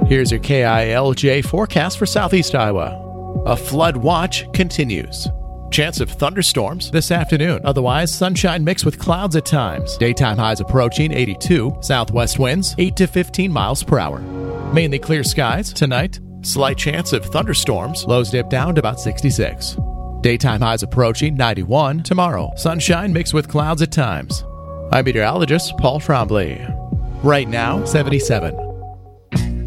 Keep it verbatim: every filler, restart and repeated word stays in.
Here's your K I L J forecast for Southeast Iowa. A flood watch continues. Chance of thunderstorms this afternoon. Otherwise, sunshine mixed with clouds at times. Daytime highs approaching eighty-two. Southwest winds eight to fifteen miles per hour. Mainly clear skies tonight. Slight chance of thunderstorms. Lows dip down to about sixty-six. Daytime highs approaching ninety-one. Tomorrow, sunshine mixed with clouds at times. I'm meteorologist Paul Trombley. Right now, seventy-seven.